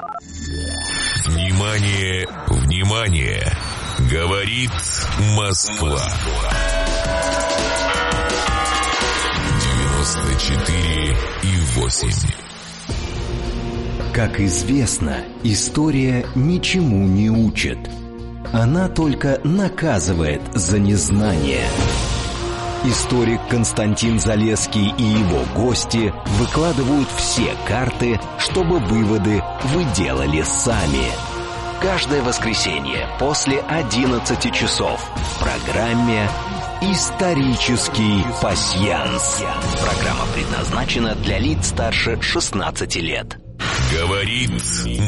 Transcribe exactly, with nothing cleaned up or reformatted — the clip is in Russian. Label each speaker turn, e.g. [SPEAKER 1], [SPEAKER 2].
[SPEAKER 1] Внимание, внимание! Говорит Москва. девяносто четыре и восемь.
[SPEAKER 2] Как известно, история ничему не учит. Она только наказывает за незнание. Историк Константин Залесский и его гости выкладывают все карты, чтобы выводы вы делали сами. Каждое воскресенье после одиннадцати часов в программе «Исторический пасьянс». Программа предназначена для лиц старше шестнадцати лет.
[SPEAKER 1] Говорит